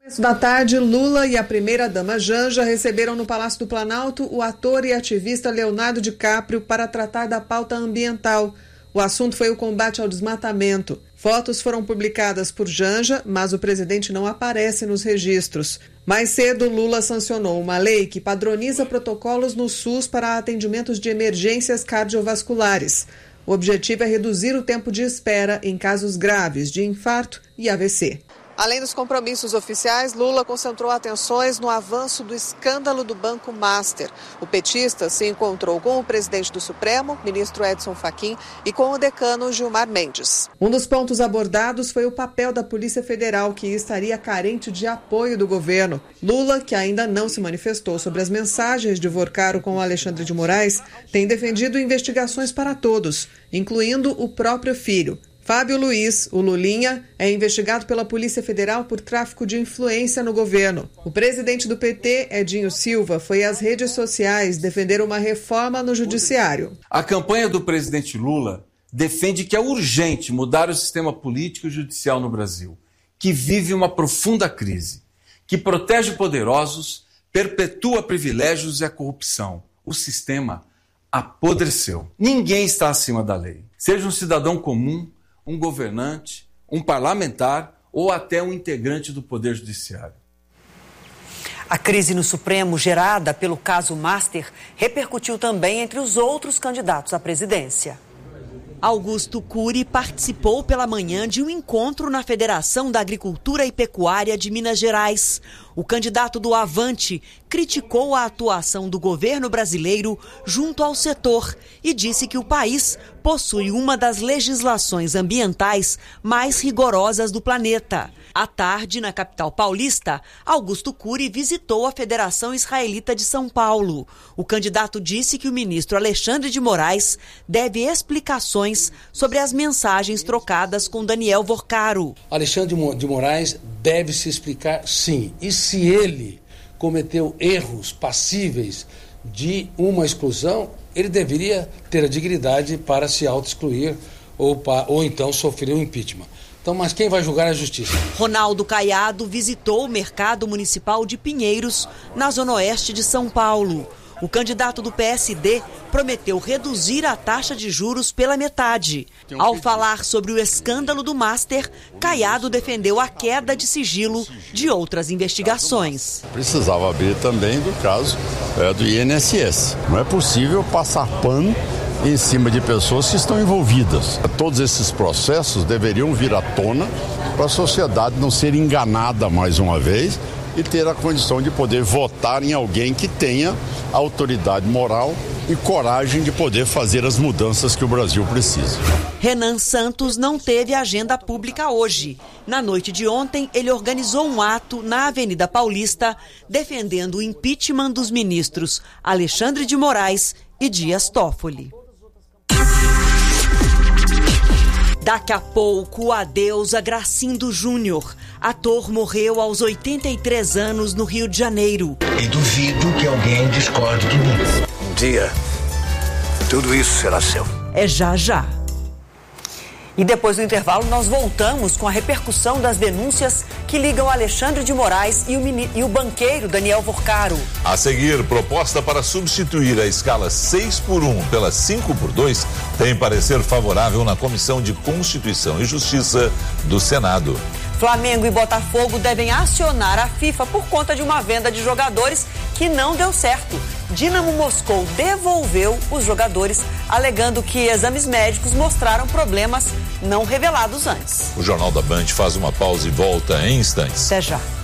Da tarde, Lula e a primeira-dama Janja receberam no Palácio do Planalto o ator e ativista Leonardo DiCaprio para tratar da pauta ambiental. O assunto foi o combate ao desmatamento. Fotos foram publicadas por Janja, mas o presidente não aparece nos registros. Mais cedo, Lula sancionou uma lei que padroniza protocolos no SUS para atendimentos de emergências cardiovasculares. O objetivo é reduzir o tempo de espera em casos graves de infarto e AVC. Além dos compromissos oficiais, Lula concentrou atenções no avanço do escândalo do Banco Master. O petista se encontrou com o presidente do Supremo, ministro Edson Fachin, e com o decano Gilmar Mendes. Um dos pontos abordados foi o papel da Polícia Federal, que estaria carente de apoio do governo. Lula, que ainda não se manifestou sobre as mensagens de Vorcaro com Alexandre de Moraes, tem defendido investigações para todos, incluindo o próprio filho. Fábio Luiz, o Lulinha, é investigado pela Polícia Federal por tráfico de influência no governo. O presidente do PT, Edinho Silva, foi às redes sociais defender uma reforma no judiciário. A campanha do presidente Lula defende que é urgente mudar o sistema político e judicial no Brasil, que vive uma profunda crise, que protege poderosos, perpetua privilégios e a corrupção. O sistema apodreceu. Ninguém está acima da lei. Seja um cidadão comum, um governante, um parlamentar ou até um integrante do Poder Judiciário. A crise no Supremo, gerada pelo caso Master, repercutiu também entre os outros candidatos à presidência. Augusto Cury participou pela manhã de um encontro na Federação da Agricultura e Pecuária de Minas Gerais. O candidato do Avante criticou a atuação do governo brasileiro junto ao setor e disse que o país possui uma das legislações ambientais mais rigorosas do planeta. À tarde, na capital paulista, Augusto Cury visitou a Federação Israelita de São Paulo. O candidato disse que o ministro Alexandre de Moraes deve explicações sobre as mensagens trocadas com Daniel Vorcaro. Alexandre de Moraes deve se explicar, sim. E se ele cometeu erros passíveis de uma exclusão, ele deveria ter a dignidade para se auto-excluir ou então sofrer um impeachment. Então, mas quem vai julgar é a justiça. Ronaldo Caiado visitou o mercado municipal de Pinheiros, na zona oeste de São Paulo. O candidato do PSD prometeu reduzir a taxa de juros pela metade. Ao falar sobre o escândalo do Master, Caiado defendeu a queda de sigilo de outras investigações. Precisava abrir também do caso do INSS. Não é possível passar pano em cima de pessoas que estão envolvidas. Todos esses processos deveriam vir à tona para a sociedade não ser enganada mais uma vez e ter a condição de poder votar em alguém que tenha autoridade moral e coragem de poder fazer as mudanças que o Brasil precisa. Renan Santos não teve agenda pública hoje. Na noite de ontem, ele organizou um ato na Avenida Paulista defendendo o impeachment dos ministros Alexandre de Moraes e Dias Toffoli. Daqui a pouco, o adeus a Gracindo Júnior. Ator morreu aos 83 anos no Rio de Janeiro. E duvido que alguém discorde de mim. Um dia, tudo isso será seu. É já já. E depois do intervalo, nós voltamos com a repercussão das denúncias que ligam Alexandre de Moraes e o banqueiro Daniel Vorcaro. A seguir, proposta para substituir a escala 6x1 pela 5x2 tem parecer favorável na Comissão de Constituição e Justiça do Senado. Flamengo e Botafogo devem acionar a FIFA por conta de uma venda de jogadores que não deu certo. Dinamo Moscou devolveu os jogadores, alegando que exames médicos mostraram problemas não revelados antes. O Jornal da Band faz uma pausa e volta em instantes. Até já.